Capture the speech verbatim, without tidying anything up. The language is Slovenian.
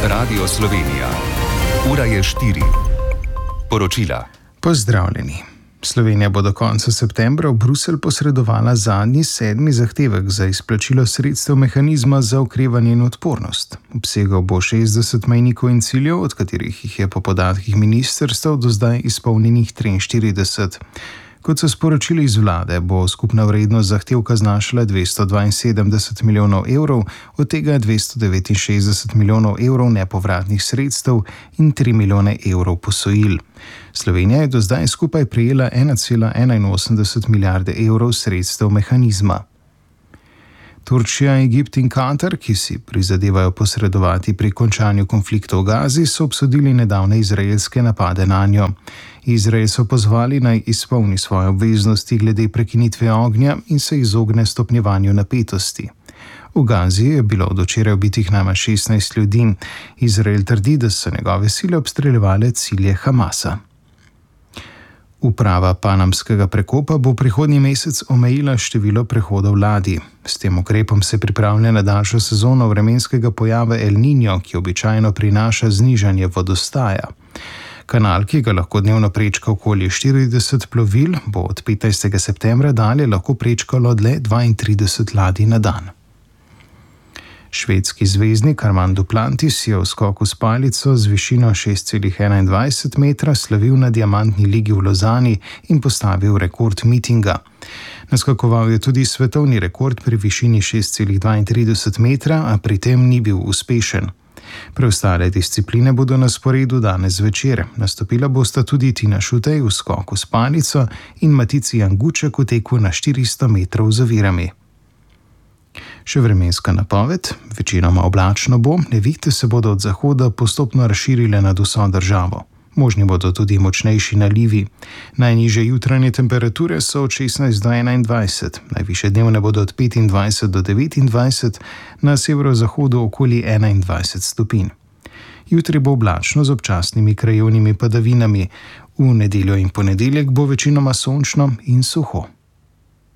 Radio Slovenija. Ura je štiri. Poročila. Pozdravljeni. Slovenija bo do konca septembra v Bruselj posredovala zadnji sedmi zahtevek za izplačilo sredstev mehanizma za okrevanje in odpornost. Obsegal bo šestdeset mejnikov in ciljev, od katerih jih je po podatkih ministrstev do zdaj izpolnjenih triinštirideset. Kot so sporočili iz vlade, bo skupna vrednost zahtevka znašala dvesto dvainsedemdeset milijonov evrov, od tega dvesto devetinšestdeset milijonov evrov nepovratnih sredstev in tri milijone evrov posojil. Slovenija je do zdaj skupaj prejela ena cela enainosemdeset milijarde evrov sredstev mehanizma. Turčija, Egipt in Katar, ki si prizadevajo posredovati pri končanju konflikta v Gazi, so obsodili nedavne izraelske napade nanjo. Izrael so pozvali naj izpolni svoje obveznosti glede prekinitve ognja in se izogne stopnjevanju napetosti. V Gazi je bilo od včeraj ubitih najmanj šestnajst ljudi. Izrael trdi, da so njegove sile obstreljevale cilje Hamasa. Uprava panamskega prekopa bo prihodnji mesec omejila število prehodov ladij. S tem ukrepom se pripravlja na daljšo sezono vremenskega pojava El Niño, ki običajno prinaša znižanje vodostaja. Kanal, ki ga lahko dnevno prečka okoli štirideset plovil, bo od petnajstega septembra dalje lahko prečkalo le dvaintrideset ladij na dan. Švedski zvezdnik Armand Duplantis je v skoku s palico z višino šest cela enaindvajset metra slavil na diamantni ligi v Lozani in postavil rekord mitinga. Naskakoval je tudi svetovni rekord pri višini šest cela dvaintrideset metra, a pri tem ni bil uspešen. Preostale discipline bodo na sporedu danes zvečer. Nastopila bosta tudi Tina Šutej v skoku s palico in Matici Janguček v teku na štiristo metrov z ovirami. Še vremenska napoved, večinoma oblačno bo, nevihte se bodo od zahoda postopno razširile nad vso državo. Možni bodo tudi močnejši nalivi. Najnižje jutranje temperature so od šestnajst do enaindvajset, najvišje dnevne bodo od petindvajset do devetindvajset, na severozahodu okoli enaindvajset stopinj. Jutri bo oblačno z občasnimi krajevnimi padavinami. V nedeljo in ponedeljek bo večinoma sončno in suho.